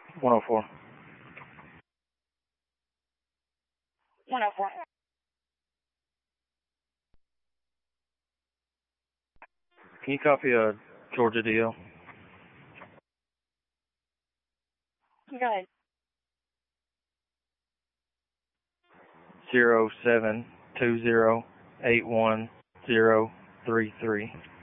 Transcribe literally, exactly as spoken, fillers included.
one oh four. one oh four. Can you copy a Georgia D L? Go ahead. Zero seven two zero eight one zero three three.